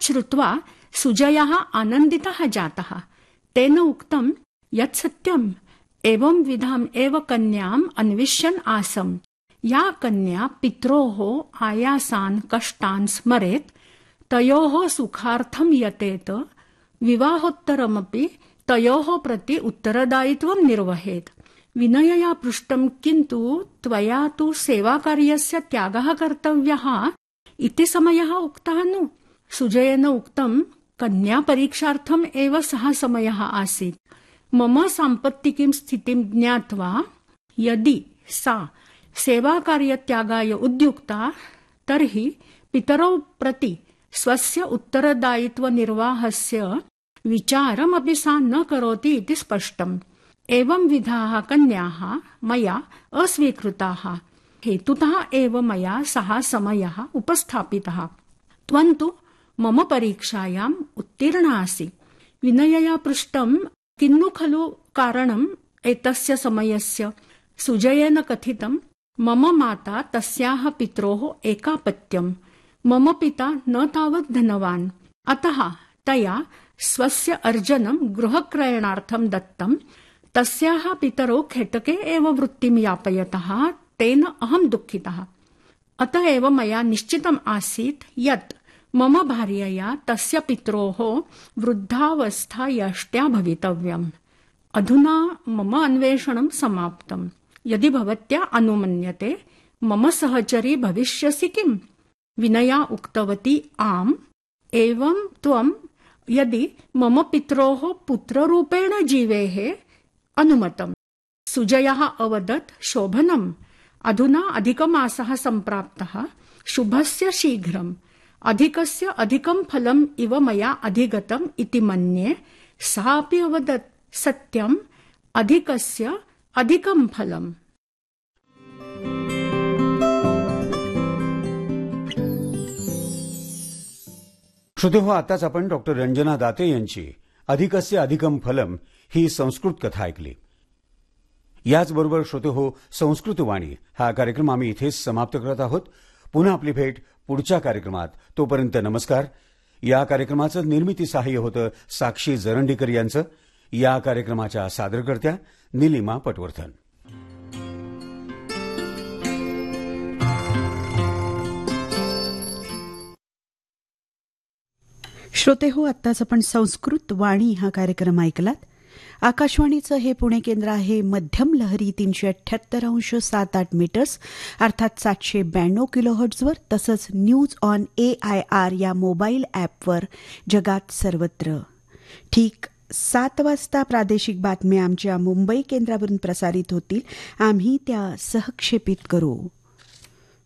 श्रुत्वा सुजयः आनन्दितः जातः। तेन उक्तं यत् सत्यम्, एवं विधाम् एव कन्याम् अन्विष्यन् आसम्। या कन्या पित्रोः आयासान् कष्टान् स्मरेत्, तयोः सुखार्थं यतेत, विवाहोत्तरमपि तयोः प्रति उत्तरदायित्वं निर्वहेत्। विनयया पृष्टं किन्तु त्वया तु सेवाकार्यस्य त्यागः कर्तव्यः इति समयः उक्तः नु? सुजयेन उक्तं कन्यापरीक्षार्थम् एव सः समयः आसीत्। मम साम्पत्तिकीं स्थितिं ज्ञात्वा यदि सा सेवाकार्यत्यागाय उद्युक्ता तर्हि पितरौ प्रति स्वस्य उत्तरदायित्वनिर्वाहस्य विचारमपि सा न करोति इति स्पष्टम्। एवं विधाः कन्याः मया अस्वीकृताः। हेतुतः एव मया सः समयः उपस्थापितः। त्वं तु मम परीक्षायाम् उत्तीर्णा असि। विनयया पृष्टं किन्नु खलु कारणम् एतस्य समयस्य? सुजयेन कथितं मम माता तस्याः पित्रोः एकापत्यम्। मम पिता न तावत् धनवान्, अतः तया स्वस्य अर्जनं गृहक्रयणार्थं दत्तं। तस्याः पितरौ खेटके एव वृत्तिं यापयतः, तेन अहं दुःखितः। अतः एव मया निश्चितम् आसीत् यत् मम भार्यया तस्य पित्रोः वृद्धावस्था यष्ट्या भवितव्यम्। अधुना मम अन्वेषणं समाप्तम्। यदि भवत्या अनुमन्यते मम सहचरी भविष्यसि किम्? विनया उक्तवती आम्। एवं त्वं यदि मम पित्रोः पुत्ररूपेण जीवेः अनुमतम्। सुजयः अवदत् शोभनम्। अधुना अधिकमासः सम्प्राप्तः। शुभस्य शीघ्रम्। अधिकस्य अधिकं फलम् इव मया अधिगतम् इति मन्ये। सा अपि अवदत् सत्यम्, अधिकस्य अधिकं फलम्। श्रोतेहो, आताच आपण डॉक्टर रंजना दाते यांची अधिकस्य अधिकम फलम ही संस्कृत कथा ऐकली। याचबरोबर श्रोतेहो, संस्कृत वाणी हा कार्यक्रम आम्ही इथेच समाप्त करत आहोत। पुन्हा आपली भेट पुढच्या कार्यक्रमात। तोपर्यंत नमस्कार। या कार्यक्रमाचं निर्मिती सहाय्य होतं साक्षी जरंडीकर यांचं। या कार्यक्रमाच्या सादरकर्त्या निलिमा पटवर्धन। श्रोतेहो, आत्ताच आपण संस्कृत वाणी हा कार्यक्रम ऐकलात। आकाशवाणीचं हे पुणे केंद्र आहे। मध्यम लहरी 378.78 मीटर्स अर्थात 792 किलोहर्ट्झवर, तसंच न्यूज ऑन AIR या मोबाईल ॲपवर जगात सर्वत्र। ठीक 7 वाजता प्रादेशिक बातम्या आमच्या मुंबई केंद्रावरून प्रसारित होतील। आम्ही त्या सहक्षेपित करू।